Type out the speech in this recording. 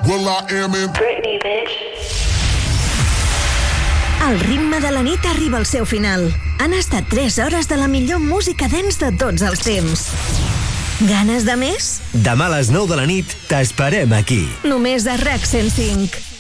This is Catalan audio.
Well, I am in Britney, bitch. El ritme de la nit arriba al seu final. Han estat 3 hores de la millor música dance de tots els temps. Ganes de més? Demà a les 9 de la nit t'esperem aquí. Només a RAC 105.